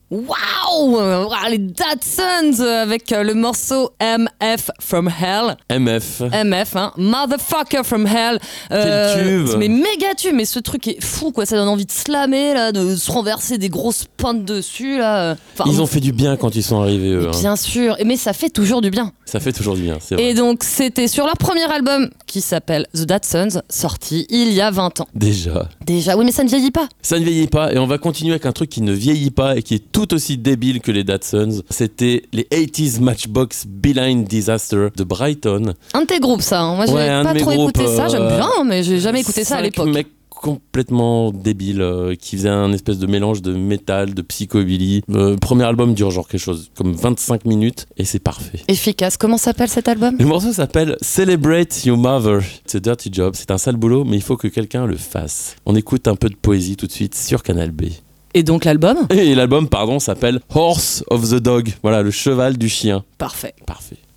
Waouh, les Datsuns avec le morceau MF from Hell. MF, hein, Motherfucker from Hell. Quel tube. Mais méga tube, mais ce truc est fou, quoi. Ça donne envie de slammer, là, de se renverser des grosses pintes dessus, là. Enfin, ils ont fait du bien quand ils sont arrivés, eux. Bien sûr, mais ça fait toujours du bien. Ça fait toujours du bien, c'est vrai. Et donc, c'était sur leur premier album qui s'appelle The Datsuns, sorti il y a 20 ans. Déjà, oui, mais ça ne vieillit pas. ça ne vieillit pas et on va continuer avec un truc qui ne vieillit pas et qui est tout aussi débile que les Datsuns. C'était les 80s Matchbox Beeline Disaster de Brighton. Un de tes groupes, ça. Hein. Moi, j'ai pas trop écouté ça. J'aime bien, mais j'ai jamais écouté ça à l'époque. Mecs complètement débiles qui faisaient un espèce de mélange de métal, de psychobilly. Premier album dure genre quelque chose comme 25 minutes et c'est parfait. Efficace. Comment s'appelle cet album ? Le morceau s'appelle Celebrate Your Mother. It's a dirty job, c'est un sale boulot, mais il faut que quelqu'un le fasse. On écoute un peu de poésie tout de suite sur Canal B. Et donc l'album ? Et l'album, s'appelle Horse of the Dog. Voilà, le cheval du chien. Parfait. Parfait.